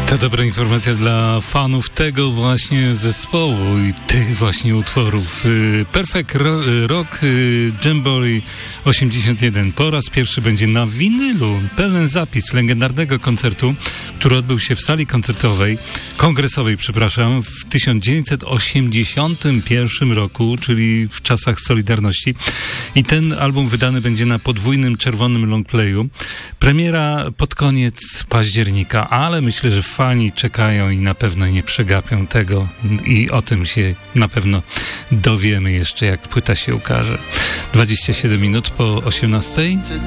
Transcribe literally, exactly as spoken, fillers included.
To dobra informacja dla fanów tego właśnie zespołu i tych właśnie utworów. Perfect Rock Jamboree osiemdziesiąt jeden po raz pierwszy będzie na winylu. Pełen zapis legendarnego koncertu, który odbył się w sali koncertowej, kongresowej, przepraszam, w tysiąc dziewięćset osiemdziesiątym pierwszym roku, czyli w czasach Solidarności. I ten album wydany będzie na podwójnym czerwonym longplayu. Premiera pod koniec października, ale myślę, że fani czekają i na pewno nie przegapią tego i o tym się na pewno dowiemy jeszcze, jak płyta się ukaże. dwadzieścia siedem minut po osiemnastej.